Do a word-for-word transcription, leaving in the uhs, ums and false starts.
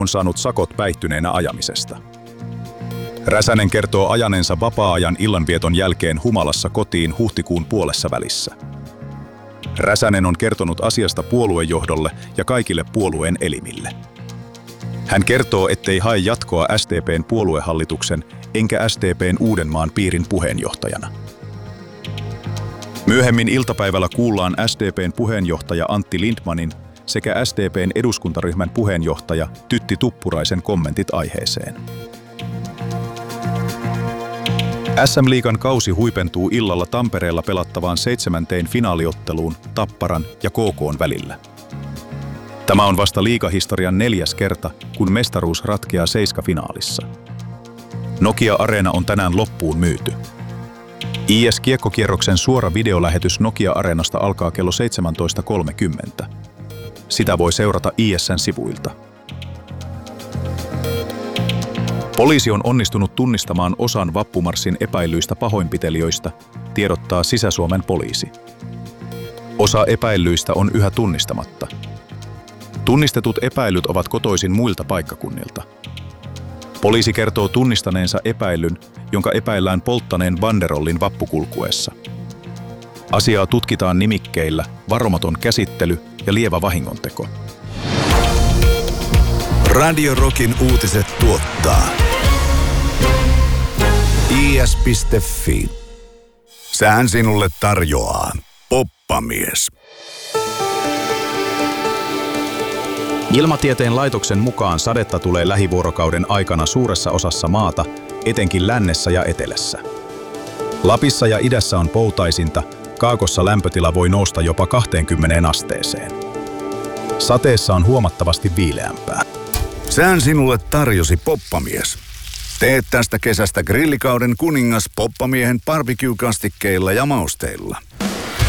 on saanut sakot päihtyneenä ajamisesta. Räsänen kertoo ajaneensa vapaa-ajan illanvieton jälkeen humalassa kotiin huhtikuun puolessa välissä. Räsänen on kertonut asiasta puoluejohdolle ja kaikille puolueen elimille. Hän kertoo, ettei hae jatkoa S D P:n puoluehallituksen enkä S D P:n Uudenmaan piirin puheenjohtajana. Myöhemmin iltapäivällä kuullaan S D P:n puheenjohtaja Antti Lindmanin sekä S D P:n eduskuntaryhmän puheenjohtaja Tytti Tuppuraisen kommentit aiheeseen. S M-liigan kausi huipentuu illalla Tampereella pelattavaan seitsemänteen finaaliotteluun Tapparan ja K K:n välillä. Tämä on vasta liigahistorian neljäs kerta, kun mestaruus ratkeaa seiskafinaalissa. Nokia-areena on tänään loppuun myyty. I S-kiekkokierroksen suora videolähetys Nokia-areenasta alkaa kello seitsemäntoista kolmekymmentä. Sitä voi seurata I S:n sivuilta. Poliisi on onnistunut tunnistamaan osan vappumarssin epäillyistä pahoinpitelijöistä, tiedottaa Sisä-Suomen poliisi. Osa epäillyistä on yhä tunnistamatta. Tunnistetut epäilyt ovat kotoisin muilta paikkakunnilta. Poliisi kertoo tunnistaneensa epäillyn, jonka epäillään polttaneen banderollin vappukulkuessa. Asiaa tutkitaan nimikkeillä varomaton käsittely ja lievä vahingonteko. Radio Rockin uutiset tuottaa I S piste Fi. Sehän sinulle tarjoaa poppamies. Ilmatieteen laitoksen mukaan sadetta tulee lähivuorokauden aikana suuressa osassa maata, etenkin lännessä ja etelässä. Lapissa ja idässä on poutaisinta, kaakossa lämpötila voi nousta jopa kaksikymmentä asteeseen. Sateessa on huomattavasti viileämpää. Sehän sinulle tarjosi poppamies. Teet tästä kesästä grillikauden kuningas poppamiehen barbecue-kastikkeilla ja mausteilla.